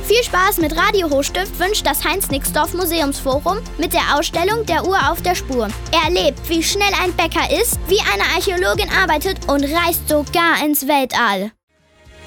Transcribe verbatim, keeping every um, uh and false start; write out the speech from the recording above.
Viel Spaß mit Radio Hochstift wünscht das Heinz-Nixdorf Museumsforum mit der Ausstellung Der Uhr auf der Spur. Erlebt, wie schnell ein Bäcker ist, wie eine Archäologin arbeitet und reist sogar ins Weltall.